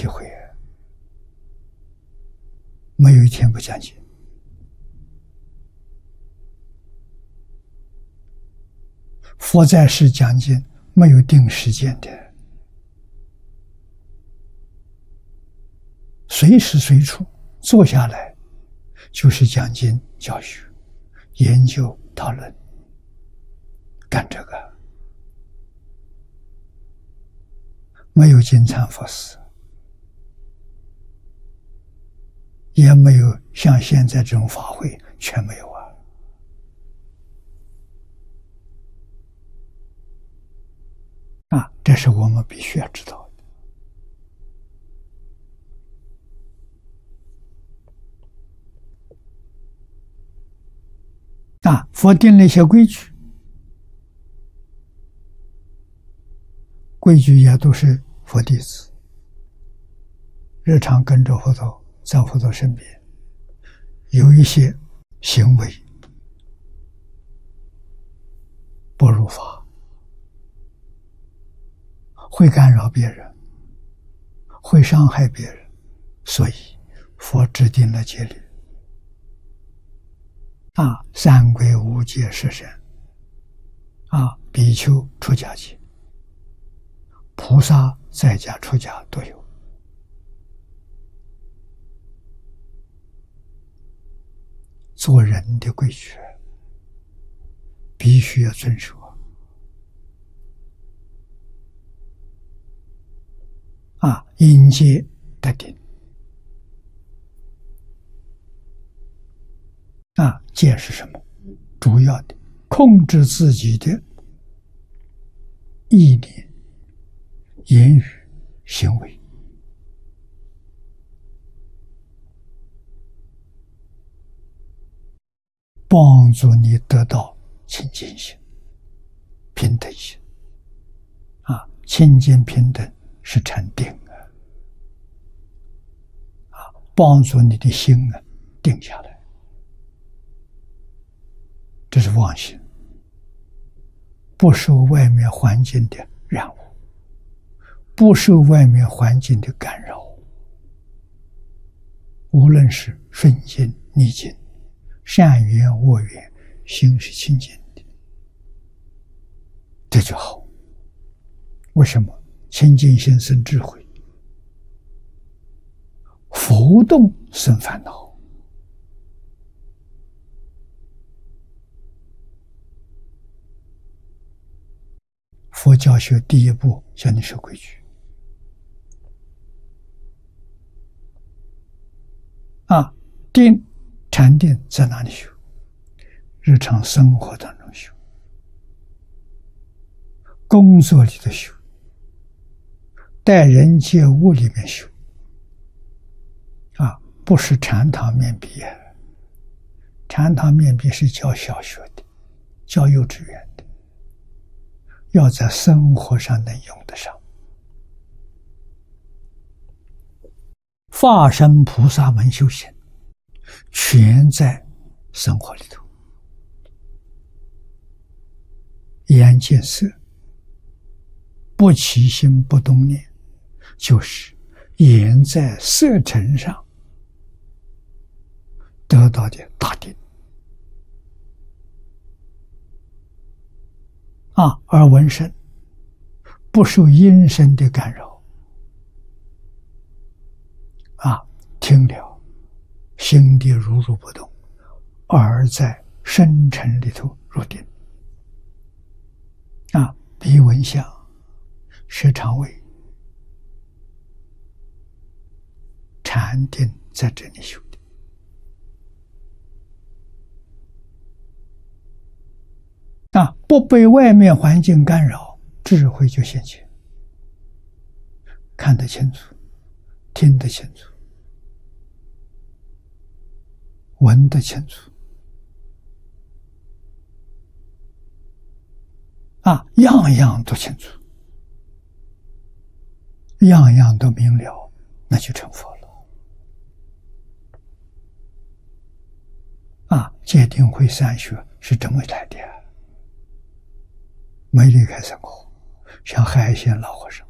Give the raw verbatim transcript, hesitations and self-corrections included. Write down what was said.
体会，没有一天不讲经。佛在世讲经，没有定时间的，随时随处坐下来就是讲经教学、研究讨论，干这个。没有金蝉佛寺，也没有像现在这种法会，全没有啊！啊，这是我们必须要知道的。啊，佛定了一些规矩，规矩也都是佛弟子日常跟着佛陀，在佛陀身边，有一些行为不如法，会干扰别人，会伤害别人，所以佛制定了戒律。啊，三规五戒十善，啊，比丘出家戒，菩萨在家出家都有。做人的规矩必须要遵守。啊，因戒得定。啊，戒是什么？主要的控制自己的意念、言语、行为，帮助你得到清净心、平等心。啊，清净平等是禅定啊，啊，帮助你的心啊定下来。这是妄心，不受外面环境的染污，不受外面环境的干扰，无论是顺境逆境，善缘恶缘，心是清净的，这就好。为什么？清净心生智慧，浮动生烦恼。佛教学第一步叫你守规矩啊！定禅定在哪里修？日常生活当中修，工作里头修，待人接物里面修啊！不是禅堂面壁啊！禅堂面壁是教小学的，教幼稚园的。要在生活上能用得上。法身菩萨门修行，全在生活里头。眼见色，不起心不动念，就是眼在色尘上得到的大定。啊，而闻声不受音声的干扰，啊，听了心地如如不动，而在深沉里头入定。啊，鼻闻香，舌尝味，禅定在这里修的。啊，不被外面环境干扰，智慧就现前，看得清楚，听得清楚，闻得清楚，啊，样样都清楚，样样都明了，那就成佛了。啊，戒定慧三学是这么来的，没离开生活，像海鲜老和尚。